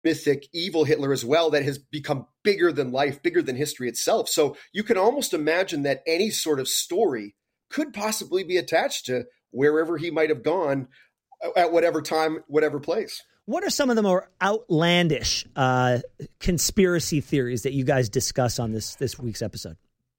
mythic evil Hitler as well that has become bigger than life, bigger than history itself. So you can almost imagine that any sort of story could possibly be attached to wherever he might have gone at whatever time, whatever place. What are some of the more outlandish conspiracy theories that you guys discuss on this week's episode?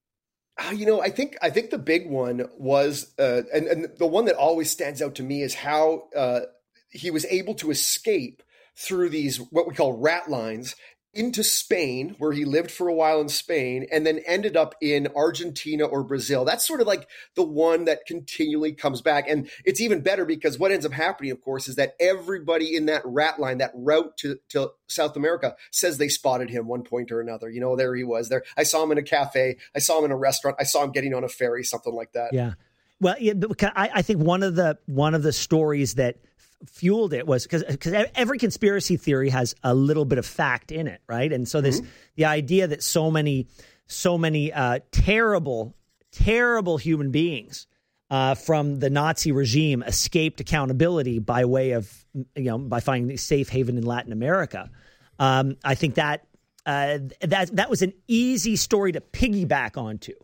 I think the big one was, and the one that always stands out to me is how he was able to escape through these, what we call rat lines, into Spain, where he lived for a while in Spain, and then ended up in Argentina or Brazil. That's sort of like the one that continually comes back. And it's even better because what ends up happening, of course, is that everybody in that rat line, that route to South America, says they spotted him one point or another. There he was. There, I saw him in a cafe. I saw him in a restaurant. I saw him getting on a ferry, something like that. Yeah. Well, yeah, I think one of the stories that fueled it was because every conspiracy theory has a little bit of fact in it, right? And so the idea that so many terrible human beings from the Nazi regime escaped accountability by way of by finding a safe haven in Latin America. I think that was an easy story to piggyback onto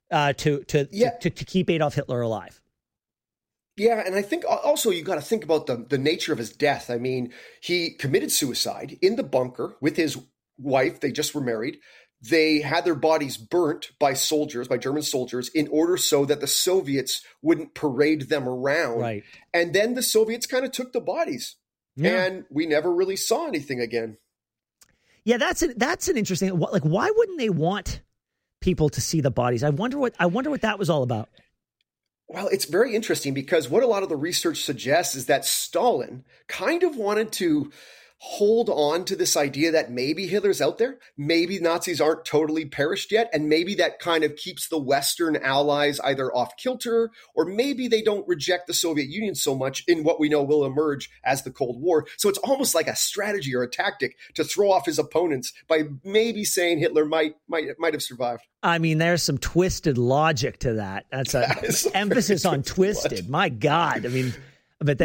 to keep Adolf Hitler alive. Yeah, and I think also you got to think about the nature of his death. I mean, he committed suicide in the bunker with his wife. They just were married. They had their bodies burnt by German soldiers, in order so that the Soviets wouldn't parade them around. Right. And then the Soviets kind of took the bodies, and we never really saw anything again. Yeah, that's an interesting. Why wouldn't they want people to see the bodies? I wonder what that was all about. Well, it's very interesting because what a lot of the research suggests is that Stalin kind of wanted to hold on to this idea that maybe Hitler's out there, maybe Nazis aren't totally perished yet, and maybe that kind of keeps the Western allies either off kilter, or maybe they don't reject the Soviet Union so much in what we know will emerge as the Cold War. So it's almost like a strategy or a tactic to throw off his opponents by maybe saying Hitler might have survived. I mean, there's some twisted logic to that. That's an emphasis on twisted. My God. I mean, but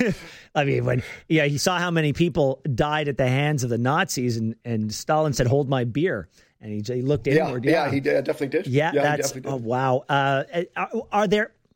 you saw how many people died at the hands of the Nazis, and Stalin said, "Hold my beer," and he looked inward. Yeah, he definitely did. Yeah, that's definitely did. Oh, wow. Are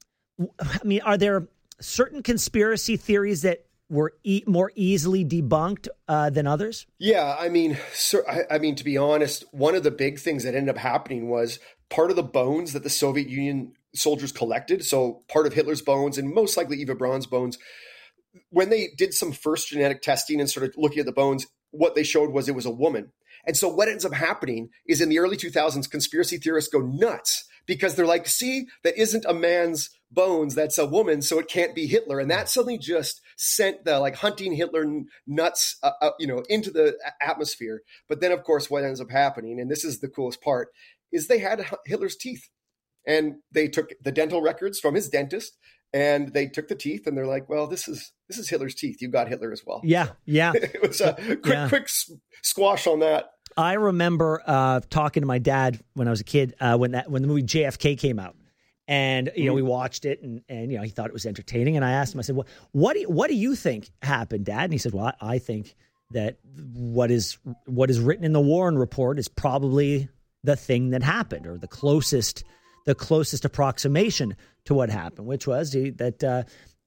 there certain conspiracy theories that were more easily debunked than others? Yeah, I mean, to be honest, one of the big things that ended up happening was part of the bones that the Soviet Union soldiers collected, so part of Hitler's bones and most likely Eva Braun's bones, when they did some first genetic testing and started looking at the bones, what they showed was it was a woman. And so what ends up happening is in the early 2000s, conspiracy theorists go nuts because they're like, see, that isn't a man's bones, that's a woman, so it can't be Hitler. And that suddenly just sent the hunting Hitler nuts into the atmosphere. But then, of course, what ends up happening, and this is the coolest part, is they had Hitler's teeth. And they took the dental records from his dentist, and they took the teeth, and they're like, well, this is Hitler's teeth. You got Hitler as well. Yeah, yeah. It was a quick squash on that. I remember talking to my dad when I was a kid when the movie JFK came out, and we watched it, and he thought it was entertaining. And I asked him, I said, well, what do you think happened, Dad? And he said, well, I think that what is written in the Warren Report is probably the thing that happened, or the closest approximation to what happened, which was that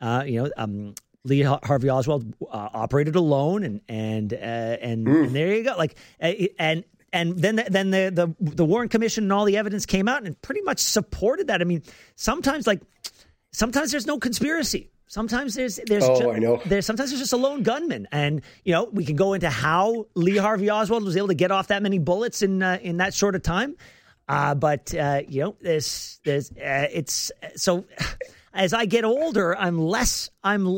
Lee Harvey Oswald operated alone, and there you go. And then the Warren Commission and all the evidence came out and pretty much supported that. I mean, sometimes there's no conspiracy. Sometimes sometimes there's just a lone gunman, and we can go into how Lee Harvey Oswald was able to get off that many bullets in that short of time. But it's so. As I get older, I'm less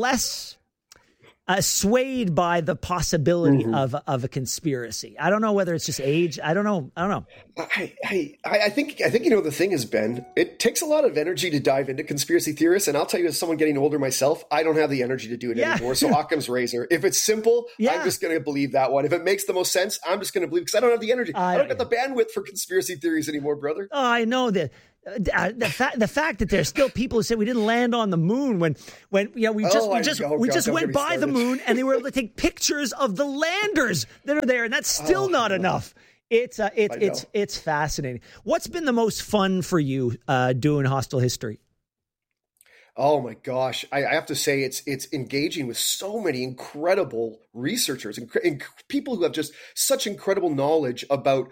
swayed by the possibility of a conspiracy. I don't know whether it's just age. I don't know. I think the thing is, Ben, it takes a lot of energy to dive into conspiracy theorists, and I'll tell you, as someone getting older myself, I don't have the energy to do it anymore. So Occam's razor. If it's simple, I'm just going to believe that one. If it makes the most sense, I'm just going to believe, because I don't have the energy. I don't got the bandwidth for conspiracy theories anymore, brother. Oh, I know that. the fact that there's still people who say we didn't land on the moon when we just went by the moon and they were able to take pictures of the landers that are there, and that's still not enough. It's fascinating. What's been the most fun for you doing Hostile History? Oh my gosh. I have to say it's engaging with so many incredible researchers and people who have just such incredible knowledge about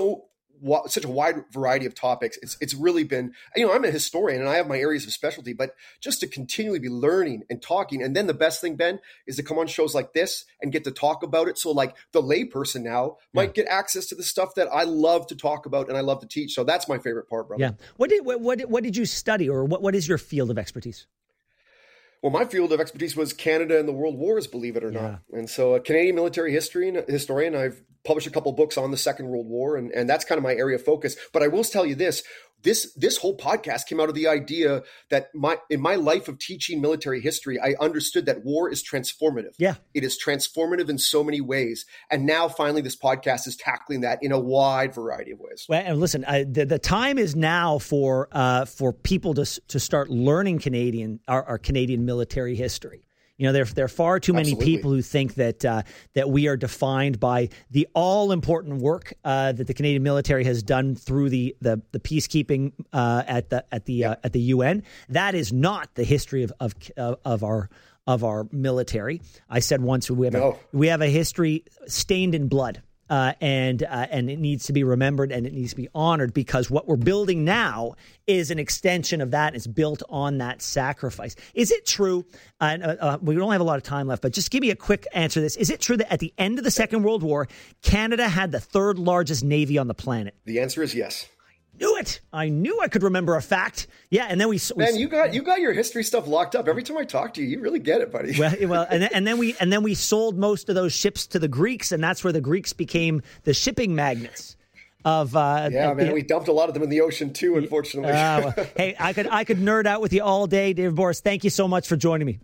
such a wide variety of topics. It's really been, I'm a historian and I have my areas of specialty, but just to continually be learning and talking. And then the best thing, Ben, is to come on shows like this and get to talk about it. So like the layperson now might get access to the stuff that I love to talk about and I love to teach. So that's my favorite part, brother. Yeah. What did you study, or what is your field of expertise? Well, my field of expertise was Canada and the World Wars, believe it or not. And so a Canadian military historian, I've published a couple books on the Second World War, and that's kind of my area of focus. But I will tell you this whole podcast came out of the idea that in my life of teaching military history, I understood that war is transformative. Yeah. It is transformative in so many ways. And now finally this podcast is tackling that in a wide variety of ways. Well, and listen, the time is now for people to start learning our Canadian military history. There are far too many people who think that we are defined by the all important work that the Canadian military has done through the peacekeeping at the UN. That is not the history of our military. I said once we have a history stained in blood. And it needs to be remembered and it needs to be honored, because what we're building now is an extension of that. It's built on that sacrifice. Is it true? We don't have a lot of time left, but just give me a quick answer to this. Is it true that at the end of the Second World War, Canada had the third largest navy on the planet? The answer is yes. Knew it. I knew I could remember a fact. Yeah, and then we you got your history stuff locked up. Every time I talk to you, you really get it, buddy. Well, and then we sold most of those ships to the Greeks, and that's where the Greeks became the shipping magnates of. We dumped a lot of them in the ocean too, unfortunately. Hey, I could nerd out with you all day, David Borys. Thank you so much for joining me.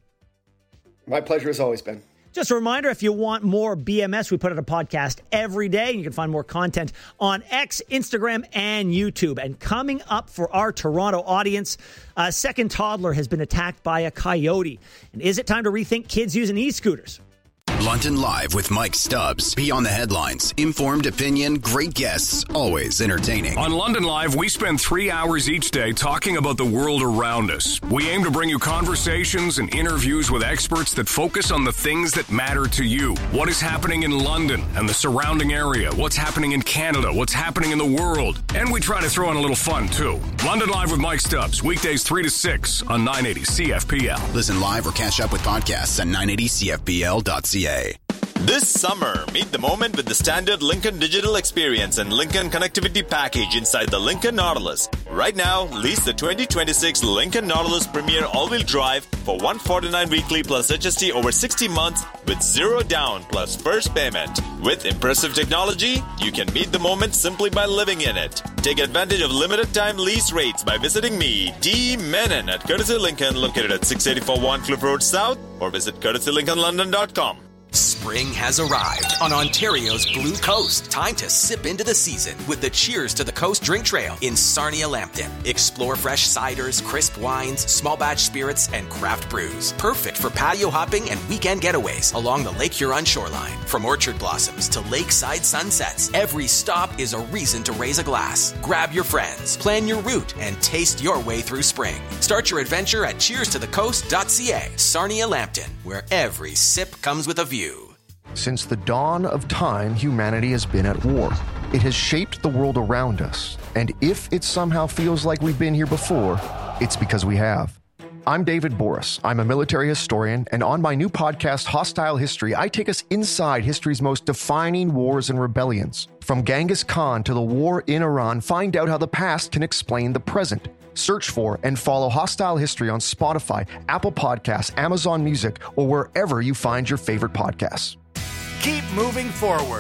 My pleasure as always, Ben. Just a reminder, if you want more BMS, we put out a podcast every day, and you can find more content on X, Instagram, and YouTube. And coming up for our Toronto audience, a second toddler has been attacked by a coyote. And is it time to rethink kids using e-scooters? London Live with Mike Stubbs. Beyond the headlines. Informed opinion, great guests, always entertaining. On London Live, we spend 3 hours each day talking about the world around us. We aim to bring you conversations and interviews with experts that focus on the things that matter to you. What is happening in London and the surrounding area? What's happening in Canada? What's happening in the world? And we try to throw in a little fun, too. London Live with Mike Stubbs. Weekdays 3 to 6 on 980 CFPL. Listen live or catch up with podcasts at 980CFPL.ca. This summer, meet the moment with the standard Lincoln Digital Experience and Lincoln Connectivity Package inside the Lincoln Nautilus. Right now, lease the 2026 Lincoln Nautilus Premier All-Wheel Drive for $149 weekly plus HST over 60 months with zero down plus first payment. With impressive technology, you can meet the moment simply by living in it. Take advantage of limited time lease rates by visiting me, D. Menon at Courtesy Lincoln, located at 684 Wharncliffe Road South, or visit courtesylincolnlondon.com. Spring has arrived on Ontario's Blue Coast. Time to sip into the season with the Cheers to the Coast drink trail in Sarnia-Lambton. Explore fresh ciders, crisp wines, small batch spirits, and craft brews. Perfect for patio hopping and weekend getaways along the Lake Huron shoreline. From orchard blossoms to lakeside sunsets, every stop is a reason to raise a glass. Grab your friends, plan your route, and taste your way through spring. Start your adventure at cheerstothecoast.ca. Sarnia-Lambton, where every sip comes with a view. Since the dawn of time, humanity has been at war. It has shaped the world around us, and if it somehow feels like we've been here before, it's because we have. I'm David Borys. I'm a military historian, and on my new podcast, Hostile History, I take us inside history's most defining wars and rebellions. From Genghis Khan to the war in Iran, find out how the past can explain the present. Search for and follow Hostile History on Spotify, Apple Podcasts, Amazon Music, or wherever you find your favorite podcasts. Keep moving forward.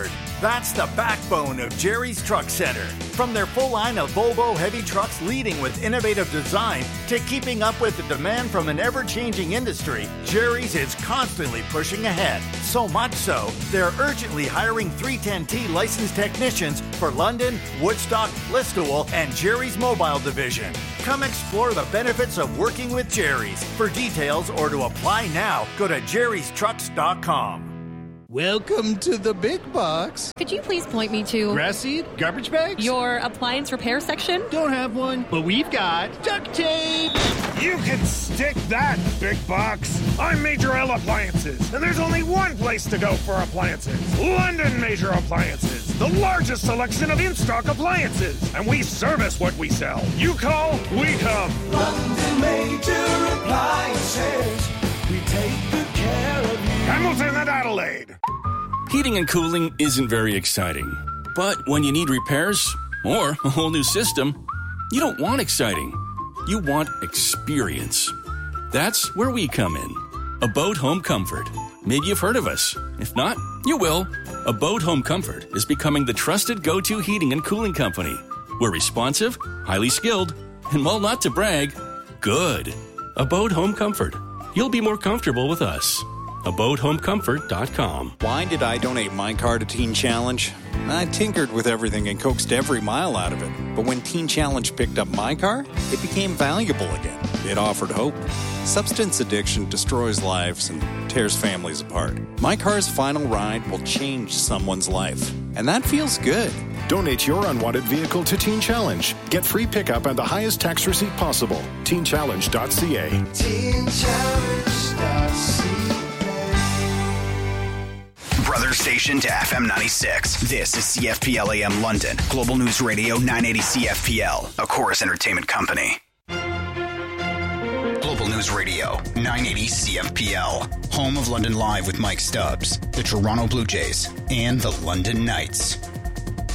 That's the backbone of Jerry's Truck Center. From their full line of Volvo heavy trucks leading with innovative design to keeping up with the demand from an ever-changing industry, Jerry's is constantly pushing ahead. So much so, they're urgently hiring 310T licensed technicians for London, Woodstock, Listowel, and Jerry's Mobile Division. Come explore the benefits of working with Jerry's. For details or to apply now, go to jerrystrucks.com. Welcome to the big box. Could you please point me to grass seed, garbage bags, your appliance repair section? Don't have one, but we've got duct tape. You can stick that, big box. I'm Major L Appliances, and there's only one place to go for appliances. London Major Appliances, the largest selection of in-stock appliances, and we service what we sell. You call, we come. London Major Appliances, we take good care of you. Hamilton and Adelaide. Heating and cooling isn't very exciting. But when you need repairs or a whole new system, you don't want exciting. You want experience. That's where we come in. Abode Home Comfort. Maybe you've heard of us. If not, you will. Abode Home Comfort is becoming the trusted go-to heating and cooling company. We're responsive, highly skilled, and while not to brag, good. Abode Home Comfort. You'll be more comfortable with us. AbodeHomeComfort.com. Why did I donate my car to Teen Challenge? I tinkered with everything and coaxed every mile out of it. But when Teen Challenge picked up my car, it became valuable again. It offered hope. Substance addiction destroys lives and tears families apart. My car's final ride will change someone's life. And that feels good. Donate your unwanted vehicle to Teen Challenge. Get free pickup and the highest tax receipt possible. TeenChallenge.ca. TeenChallenge.ca. Brother station to FM 96. This is CFPL AM London. Global News Radio 980 CFPL. A Chorus Entertainment Company. Global News Radio 980 CFPL. Home of London Live with Mike Stubbs, the Toronto Blue Jays, and the London Knights.